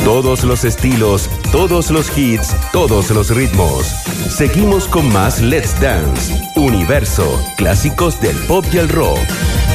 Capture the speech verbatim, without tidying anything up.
Todos los estilos, todos los hits, todos los ritmos. Seguimos con más Let's Dance, Universo, clásicos del pop y el rock.